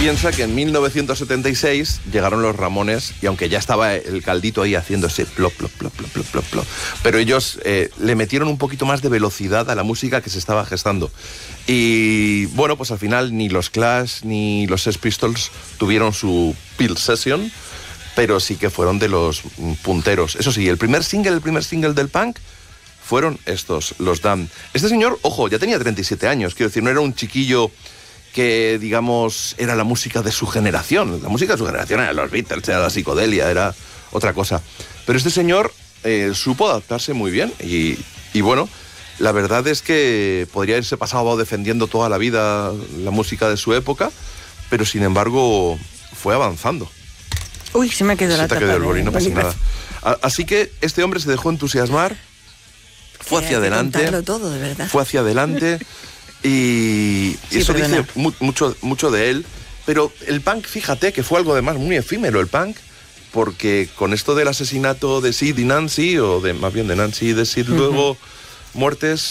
piensa que en 1976 llegaron los Ramones y aunque ya estaba el caldito ahí haciéndose plop, plop, plop, plop, plop, plop, plop, pero ellos le metieron un poquito más de velocidad a la música que se estaba gestando. Y bueno, pues al final ni los Clash ni los Sex Pistols tuvieron su Peel Session, pero sí que fueron de los punteros. Eso sí, el primer single del punk fueron estos, los Damned. Este señor, ojo, ya tenía 37 años, quiero decir, no era un chiquillo que, digamos, era la música de su generación. La música de su generación era los Beatles, era la psicodelia, era otra cosa. Pero este señor supo adaptarse muy bien y bueno, la verdad es que podría haberse pasado defendiendo toda la vida la música de su época, pero sin embargo fue avanzando. Uy, se me quedó la tapa. Se te quedó el boli, no pasa nada. Así que este hombre se dejó entusiasmar, fue hacia adelante. Todo, de verdad. Fue hacia adelante y sí, eso perdona. Dice mucho de él. Pero el punk, fíjate que fue algo además muy efímero el punk, porque con esto del asesinato de Sid y Nancy, más bien de Nancy y de Sid, luego muertes